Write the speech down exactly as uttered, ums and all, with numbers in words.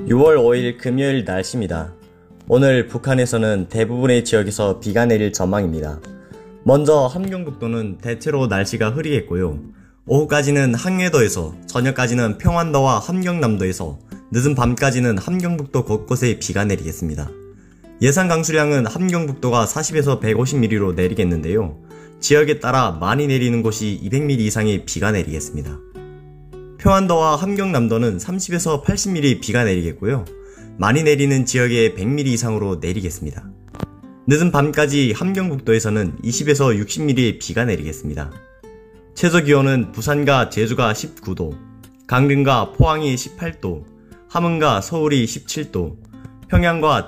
유월 오일 금요일 날씨입니다. 오늘 북한에서는 대부분의 지역에서 비가 내릴 전망입니다. 먼저 함경북도는 대체로 날씨가 흐리겠고요. 오후까지는 항해도에서, 저녁까지는 평안도와 함경남도에서, 늦은 밤까지는 함경북도 곳곳에 비가 내리겠습니다. 예상 강수량은 함경북도가 사십에서 백오십 밀리미터로 내리겠는데요. 지역에 따라 많이 내리는 곳이 이백 밀리미터 이상의 비가 내리겠습니다. 평안도와 함경남도는 삼십에서 팔십 밀리미터 비가 내리겠고요. 많이 내리는 지역에 백 밀리미터 이상으로 내리겠습니다. 늦은 밤까지 함경북도에서는 이십에서 육십 밀리미터의 비가 내리겠습니다. 최저기온은 부산과 제주가 십구 도, 강릉과 포항이 십팔 도, 함흥과 서울이 십칠 도, 평양과